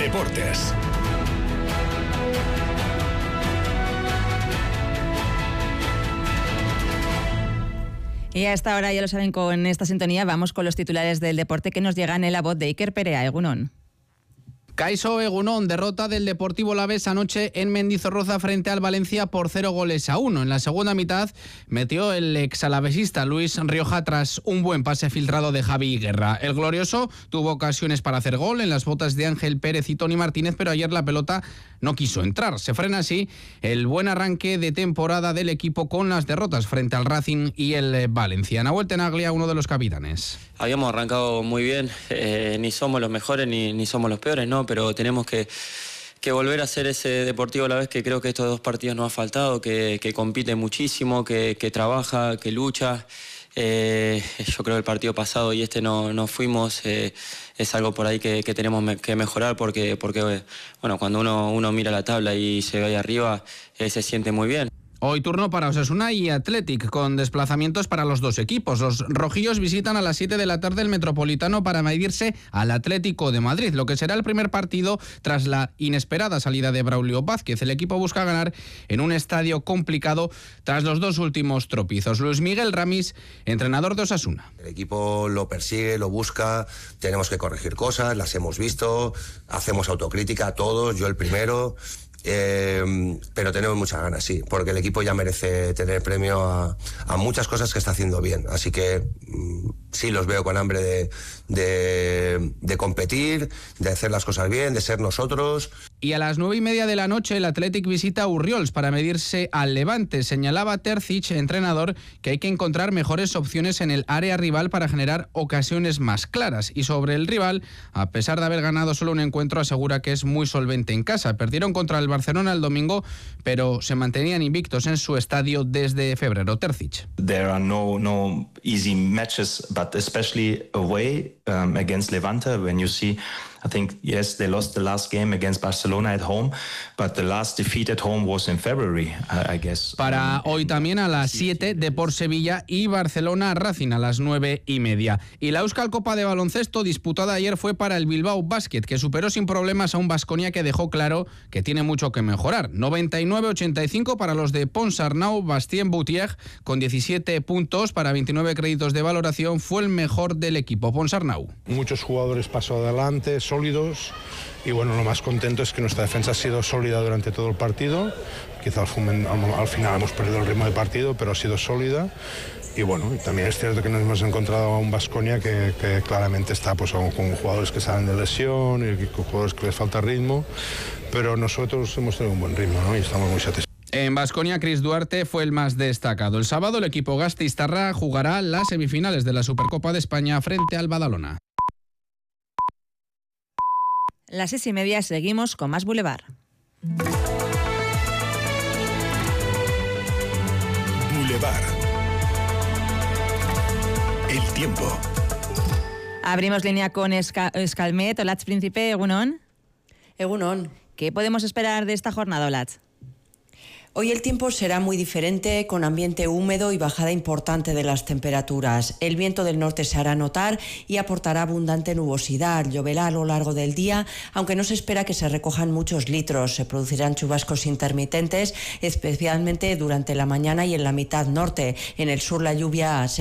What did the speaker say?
Deportes. Y a esta hora, ya lo saben, con esta sintonía vamos con los titulares del deporte que nos llegan en la voz de Iker Perea. Egunon. Kaixo Egunon, derrota del Deportivo Alavés anoche en Mendizorroza frente al Valencia por 0-1. En la segunda mitad metió el exalavesista Luis Rioja tras un buen pase filtrado de Javi Guerra. El glorioso tuvo ocasiones para hacer gol en las botas de Ángel Pérez y Toni Martínez, pero ayer la pelota no quiso entrar. Se frena así el buen arranque de temporada del equipo con las derrotas frente al Racing y el Valencia. Nahuel Tenaglia, uno de los capitanes. Habíamos arrancado muy bien, ni somos los mejores ni somos los peores, ¿no? Pero tenemos que volver a ser ese Deportivo Alavés que creo que estos dos partidos nos ha faltado, que compite muchísimo, que trabaja, que lucha. Yo creo que el partido pasado y no fuimos, es algo por ahí que tenemos que mejorar porque bueno, cuando uno mira la tabla y se ve ahí arriba, se siente muy bien. Hoy turno para Osasuna y Athletic, con desplazamientos para los dos equipos. Los rojillos visitan a las 7 de la tarde el Metropolitano para medirse al Atlético de Madrid, lo que será el primer partido tras la inesperada salida de Braulio Vázquez. El equipo busca ganar en un estadio complicado tras los dos últimos tropiezos. Luis Miguel Ramis, entrenador de Osasuna. El equipo lo persigue, lo busca, tenemos que corregir cosas, las hemos visto, hacemos autocrítica todos, yo el primero. Pero tenemos muchas ganas, sí, porque el equipo ya merece tener premio a muchas cosas que está haciendo bien, así que sí los veo con hambre de competir, de hacer las cosas bien, de ser nosotros. Y a las 9:30 de la noche el Athletic visita a Urriols para medirse al Levante. Señalaba Terzic, entrenador, que hay que encontrar mejores opciones en el área rival para generar ocasiones más claras. Y sobre el rival, a pesar de haber ganado solo un encuentro, asegura que es muy solvente en casa. Perdieron contra el Barcelona el domingo, pero se mantenían invictos en su estadio desde febrero. Terzic. There are no easy matches, but especially away against Levante, when you see, I think, yes, they lost the last game against Barcelona at home, but the last defeat at home was in February, I guess. Para hoy también a las 7, Depor Sevilla y Barcelona Racing a las 9:30. Y la Euskal Copa de baloncesto disputada ayer fue para el Bilbao Basket, que superó sin problemas a un Baskonia que dejó claro que tiene mucho que mejorar. 99-85 para los de Ponsarnau. Bastien Boutier, con 17 puntos para 29 créditos de valoración, fue el mejor del equipo. Ponsarnau. Muchos jugadores paso adelante, sólidos, y bueno, lo más contento es que nuestra defensa ha sido sólida durante todo el partido. Quizá al final hemos perdido el ritmo de partido, pero ha sido sólida. Y bueno, también es cierto que nos hemos encontrado a un Baskonia que claramente está pues, con jugadores que salen de lesión y con jugadores que les falta ritmo, pero nosotros hemos tenido un buen ritmo, ¿no? Y estamos muy satisfechos. En Baskonia, Chris Duarte fue el más destacado. El sábado el equipo gasteiztarra jugará las semifinales de la Supercopa de España frente al Badalona. Las 6:30, seguimos con más Boulevard. Boulevard. El tiempo. Abrimos línea con Escalmet. Olatz Príncipe, Egunon. Egunon. ¿Qué podemos esperar de esta jornada, Olatz? Hoy el tiempo será muy diferente, con ambiente húmedo y bajada importante de las temperaturas. El viento del norte se hará notar y aportará abundante nubosidad. Lloverá a lo largo del día, aunque no se espera que se recojan muchos litros. Se producirán chubascos intermitentes, especialmente durante la mañana y en la mitad norte. En el sur la lluvia será